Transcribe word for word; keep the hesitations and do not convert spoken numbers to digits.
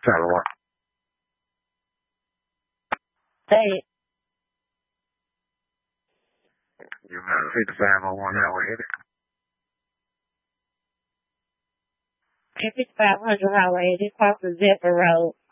Shalom. Hey, You got a fifty-five oh one highway, hit it. fifty-five hundred highway, just off the Zipper Road.